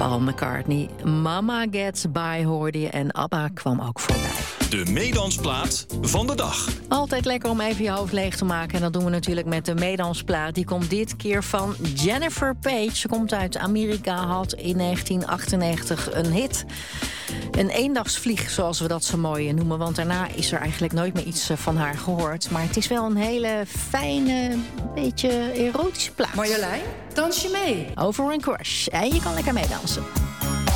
Paul McCartney. Mama Gets By hoorde je en ABBA kwam ook voorbij. De meedansplaat van de dag. Altijd lekker om even je hoofd leeg te maken. En dat doen we natuurlijk met de meedansplaat. Die komt dit keer van Jennifer Page. Ze komt uit Amerika, had in 1998 een hit. Een eendagsvlieg, zoals we dat zo mooi noemen. Want daarna is er eigenlijk nooit meer iets van haar gehoord. Maar het is wel een hele fijne, beetje erotische plaat. Marjolein, dans je mee? Over een crush. En je kan lekker meedansen.